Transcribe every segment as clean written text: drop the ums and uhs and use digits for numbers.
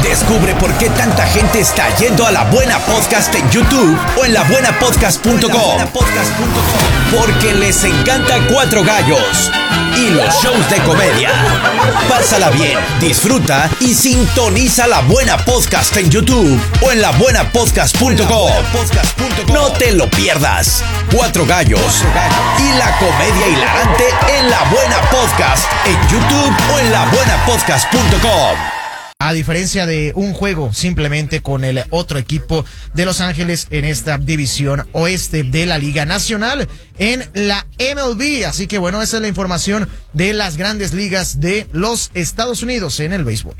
Descubre por qué tanta gente está yendo a La Buena Podcast en YouTube o en labuenapodcast.com. Porque les encanta Cuatro Gallos y los shows de comedia. Pásala bien, disfruta y sintoniza La Buena Podcast en YouTube o en labuenapodcast.com. No te lo pierdas. Cuatro Gallos y la comedia hilarante en La Buena Podcast en YouTube o en labuenapodcast.com. A diferencia de un juego simplemente con el otro equipo de Los Ángeles en esta división oeste de la Liga Nacional en la MLB. Así que bueno, esa es la información de las grandes ligas de los Estados Unidos en el béisbol.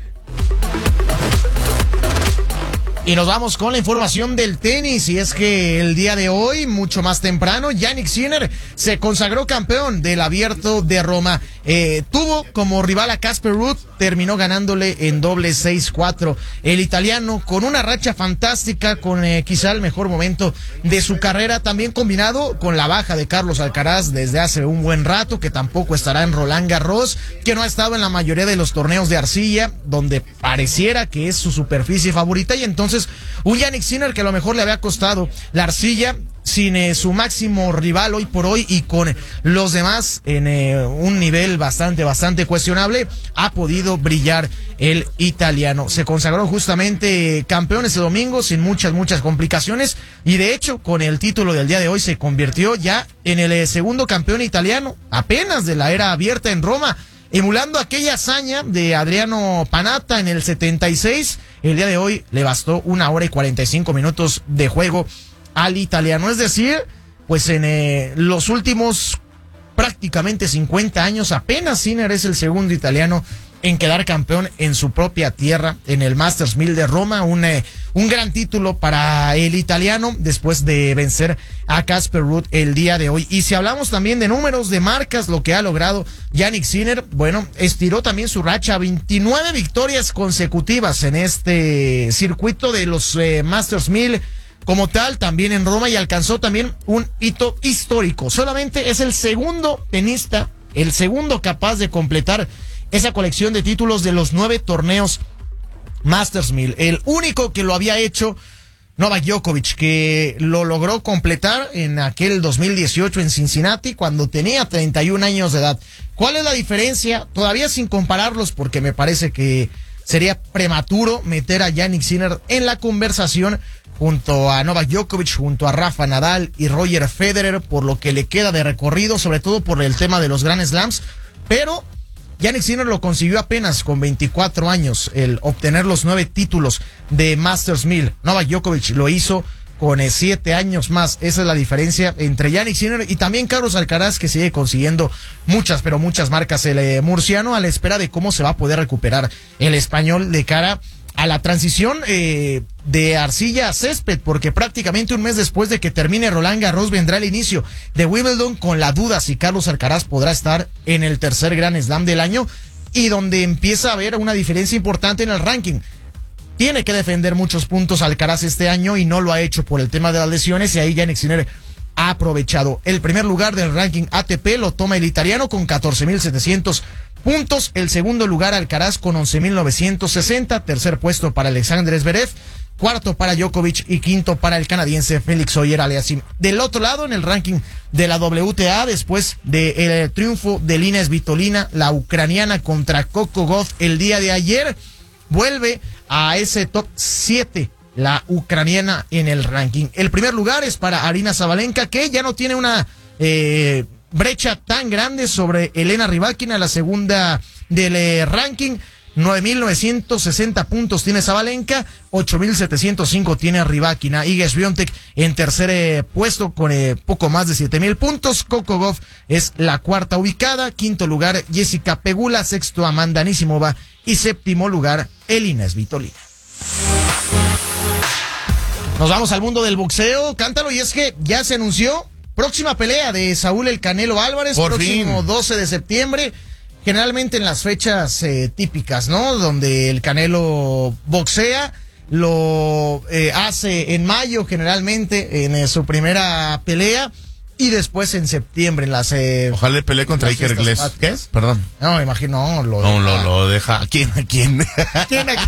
Y nos vamos con la información del tenis, y es que el día de hoy, mucho más temprano, Jannik Sinner se consagró campeón del Abierto de Roma. Tuvo como rival a Casper Ruud, terminó ganándole en doble 6-4. El italiano con una racha fantástica, con quizá el mejor momento de su carrera, también combinado con la baja de Carlos Alcaraz desde hace un buen rato, que tampoco estará en Roland Garros, que no ha estado en la mayoría de los torneos de arcilla, donde pareciera que es su superficie favorita, y entonces un Jannik Sinner que a lo mejor le había costado la arcilla, sin su máximo rival hoy por hoy y con los demás en un nivel bastante cuestionable, ha podido brillar el italiano. Se consagró justamente campeón ese domingo sin muchas complicaciones, y de hecho con el título del día de hoy se convirtió ya en el segundo campeón italiano apenas de la era abierta en Roma, emulando aquella hazaña de Adriano Panatta en el 76. El día de hoy le bastó 1 hora y 45 minutos de juego al italiano. Es decir, pues en los últimos prácticamente 50 años, apenas Sinner es el segundo italiano en quedar campeón en su propia tierra, en el Masters 1000 de Roma. Un gran título para el italiano después de vencer a Casper Ruud el día de hoy. Y si hablamos también de números, de marcas, lo que ha logrado Jannik Sinner, bueno, estiró también su racha a 29 victorias consecutivas en este circuito de los Masters 1000 como tal, también en Roma, y alcanzó también un hito histórico. Solamente es el segundo tenista, el segundo capaz de completar esa colección de títulos de los 9 torneos Masters 1000. El único que lo había hecho, Novak Djokovic, que lo logró completar en aquel 2018 en Cincinnati cuando tenía 31 años de edad. ¿Cuál es la diferencia? Todavía sin compararlos, porque me parece que sería prematuro meter a Jannik Sinner en la conversación junto a Novak Djokovic, junto a Rafa Nadal y Roger Federer, por lo que le queda de recorrido, sobre todo por el tema de los Grand Slams. Pero Jannik Sinner lo consiguió apenas con 24 años, el obtener los 9 títulos de Masters 1000. Novak Djokovic lo hizo con 7 años más. Esa es la diferencia entre Jannik Sinner y también Carlos Alcaraz, que sigue consiguiendo muchas marcas. El murciano, a la espera de cómo se va a poder recuperar el español de cara a la transición de arcilla a césped, porque prácticamente un mes después de que termine Roland Garros vendrá el inicio de Wimbledon, con la duda si Carlos Alcaraz podrá estar en el tercer Grand Slam del año, y donde empieza a haber una diferencia importante en el ranking. Tiene que defender muchos puntos Alcaraz este año y no lo ha hecho por el tema de las lesiones, y ahí Jannik Sinner ha aprovechado. El primer lugar del ranking ATP lo toma el italiano con 14.700 puntos. El segundo lugar Alcaraz con 11.960. Tercer puesto para Alexander Zverev. Cuarto para Djokovic y quinto para el canadiense Félix Auger-Aliassime. Del otro lado, en el ranking de la WTA, después del triunfo de Lina Svitolina, la ucraniana, contra Coco Gauff el día de ayer, vuelve a ese top 7 la ucraniana en el ranking. El primer lugar es para Aryna Sabalenka, que ya no tiene una brecha tan grande sobre Elena Rybakina, la segunda del ranking. 9.960 puntos tiene Sabalenka, 8.705 tiene Rybakina. Iga Swiatek en tercer puesto con poco más de 7.000 puntos. Coco Gauff es la cuarta ubicada. Quinto lugar Jessica Pegula, sexto Amanda Anisimova y séptimo lugar Elina Svitolina. Nos vamos al mundo del boxeo, cántalo, y es que ya se anunció próxima pelea de Saúl El Canelo Álvarez, próximo 12 de septiembre. Generalmente en las fechas típicas, ¿no? Donde el Canelo boxea, lo hace en mayo generalmente en su primera pelea, y después en septiembre en las... Ojalá pelee contra Iker Gliss. ¿Qué es? Perdón. No, imagino, lo deja... ¿A quién? ¿Quién?